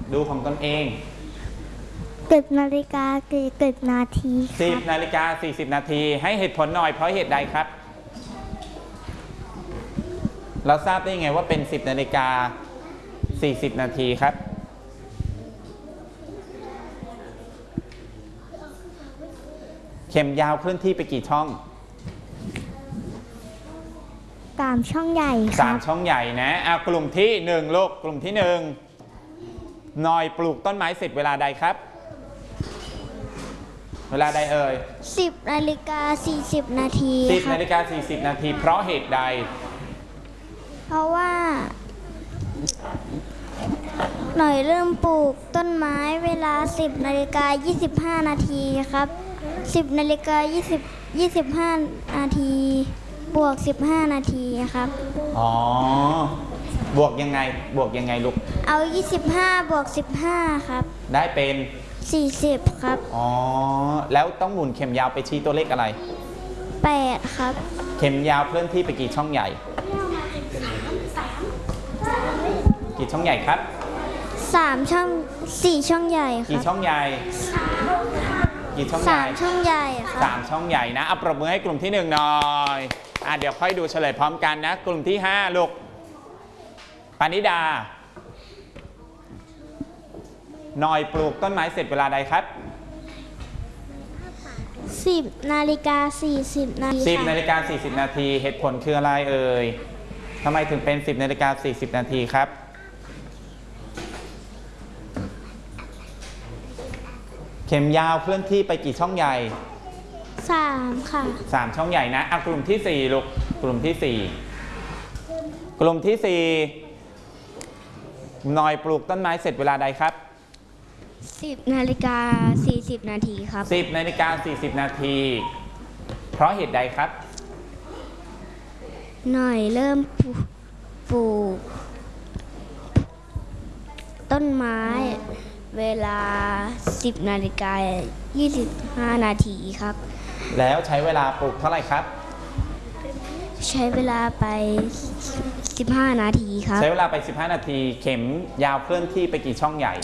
ดูของตนเอง 10 นาฬิกา10 นาที 10 นาฬิกา40 นาทีให้เหตุผลหน่อยเพราะเหตุใดครับเราทราบได้ไงว่าเป็น10 นาฬิกา40 นาทีครับเข็มยาวเคลื่อนที่ไปกี่ช่อง 3 ช่องใหญ่ครับ 3 ช่องใหญ่นะกลุ่มที่1ลูกกลุ่มที่1หน่อยปลูกต้นไม้เสร็จเวลาใดครับเวลาใดเอ่ย 10 นาฬิกา40 นาที 10 นาฬิกา40 นาทีเพราะเหตุใดเพราะว่าหน่อยเริ่มปลูกต้นไม้เวลา10 นาฬิกา25 นาทีครับ10 นาฬิกา25 นาทีบวก15 นาทีครับบวกยังไงลูกเอา25บวก15ครับได้เป็น 40ครับแล้วต้องหมุนเข็มยาวไปชี้ตัวเลขอะไร 8ครับเข็มยาวเคลื่อนที่ไปกี่ช่องใหญ่กี่ช่องใหญ่ครับ 3 ช่อง4 ช่องใหญ่ครับกี่ช่องใหญ่กี่ช่องใหญ่ 3 ช่องใหญ่ครับ 3 ช่องใหญ่นะปรบมือให้กลุ่มที่1หน่อยเดี๋ยวค่อยดูเฉลยพร้อมกันนะกลุ่มที่5ลูกปานิดาหน่อยปลูกต้นไม้เสร็จเวลาใดครับ 10 นาฬิกา40 นาที 10 นาฬิกา40 นาทีเหตุผลคืออะไรเอ่ยทำไมถึงเป็น10 นาฬิกา40 นาทีครับเข็มยาวเคลื่อนที่ไปกี่ช่องใหญ่ 3ค่ะ 3 ช่องใหญ่นะกลุ่มที่4ลูกกลุ่มที่4หน่อยปลูกต้นไม้เสร็จเวลาใดครับ 10 นาฬิกา40 นาทีครับ 10 นาฬิกา40 นาทีเพราะเหตุใดครับหน่อยเริ่มปลูกต้นไม้เวลา10 นาฬิกา25 นาทีครับแล้วใช้เวลาปลูกเท่าไหร่ครับใช้เวลาไป15 นาทีครับใช้เวลาไป15 นาทีเข็มยาวเคลื่อนที่ไปกี่ช่องใหญ่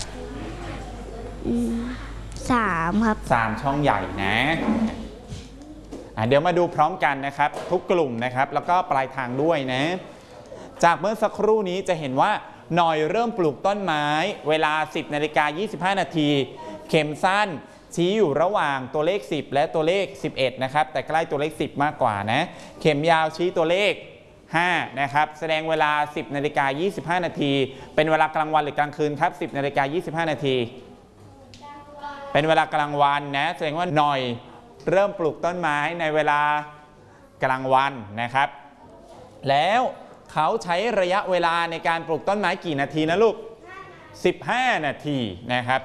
3ครับ 3 ช่องใหญ่นะเดี๋ยวมาดูพร้อมกันนะครับทุกกลุ่มนะครับแล้วก็ปลายทางด้วยนะจากเมื่อสักครู่นี้จะเห็นว่าหน่อยเริ่มปลูกต้นไม้เวลา10 นาฬิกา25 นาทีเข็มสั้นชี้อยู่ระหว่างตัวเลข10และตัวเลข11นะครับแต่ใกล้ตัวเลข10มากกว่านะเข็มยาวชี้ตัวเลข5นะครับแสดงเวลา10 นาฬิกา25 นาทีเป็นเวลากลางวันหรือกลางคืนครับ10 นาฬิกา25 นาทีเป็นเวลากลางวันนะแสดงว่าหน่อยเริ่มปลูกต้นไม้ในเวลากลางวันนะครับแล้วเขาใช้ระยะเวลาในการปลูกต้นไม้กี่นาทีนะลูก15 นาทีนะครับ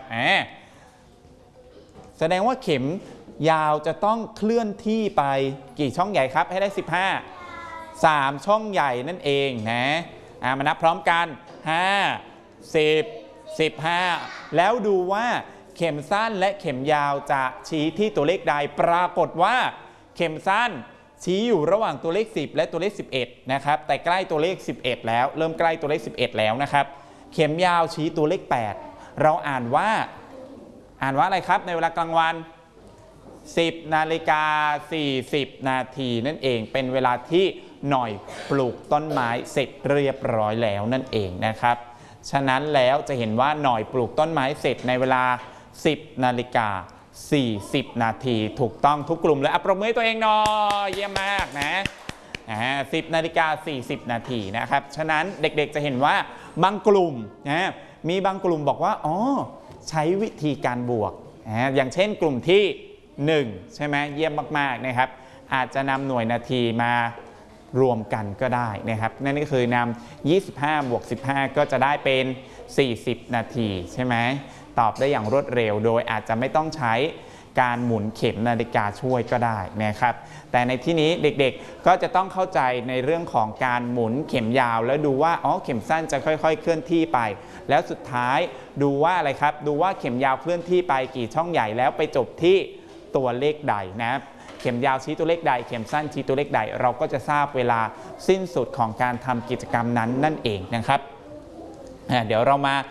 แสดงว่าเข็มยาวจะต้องเคลื่อนที่ไปกี่ช่องใหญ่ครับให้ได้3 ช่องใหญ่นั่นเองนะมานับพร้อมกัน5 10 15แล้วดูว่าเข็มสั้นและเข็มยาวจะชี้ที่ตัวเลขใดปรากฏว่าเข็มสั้นชี้อยู่ระหว่างตัวเลข10และตัวเลข11นะครับแต่ใกล้ตัวเลข11แล้วเริ่มใกล้ตัวเลข11แล้วนะครับเข็มยาวชี้ตัวเลข8เราอ่านว่าอะไรครับในเวลากลางวัน10 นาฬิกา40 นาทีนั่นเองเป็นเวลาที่หน่อยปลูกต้นไม้เสร็จเรียบร้อยแล้วนั่นเองนะครับฉะนั้นแล้วจะเห็นว่าหน่อยปลูกต้นไม้เสร็จในเวลา10 นาฬิกา40 นาทีถูกต้องทุกกลุ่มเลยปรบมือให้ตัวเองหน่อยเยี่ยมมากนะ10 นาฬิกา40 นาทีนะครับฉะนั้นเด็กๆจะเห็นว่าบางกลุ่มนะมีบางกลุ่มบอกว่าใช้วิธีการบวกอย่างเช่นกลุ่มที่1ใช่ไหมเยี่ยมมากๆนะครับอาจจะนำหน่วยนาทีมารวมกันก็ได้นะครับนั่นก็คือนำ25บวก15ก็จะได้เป็น40 นาทีใช่ไหมตอบได้อย่างรวดเร็วโดยอาจจะไม่ต้องใช้การหมุนเข็มนาฬิกาช่วยก็ได้นะครับแต่ในที่นี้เด็กๆก็จะต้องเข้าใจในเรื่องของการหมุนเข็มยาวแล้วดูว่าเข็มสั้นจะค่อยๆเคลื่อนที่ไปแล้วสุดท้ายดูว่าอะไรครับดูว่าเข็มยาวเคลื่อนที่ไปกี่ช่องใหญ่แล้วไปจบที่ตัวเลขใดนะครับเข็มยาวชี้ตัวเลขใดเข็มสั้นชี้ตัวเลขใดเราก็จะทราบเวลาสิ้นสุดของการทำกิจกรรมนั้นนั่นเองนะครับเดี๋ยวเรามา